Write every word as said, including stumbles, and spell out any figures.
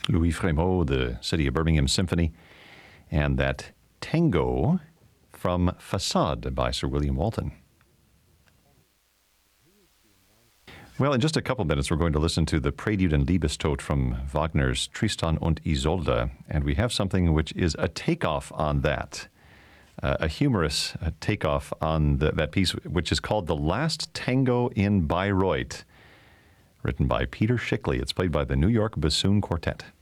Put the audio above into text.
Louis Frémaux, the City of Birmingham Symphony, and that Tango from Facade by Sir William Walton. Well, in just a couple minutes, we're going to listen to the Prelude and Liebestod from Wagner's Tristan und Isolde, and we have something which is a takeoff on that, uh, a humorous uh, takeoff on the, that piece, which is called The Last Tango in Bayreuth, written by Peter Schickli. It's played by the New York Bassoon Quartet.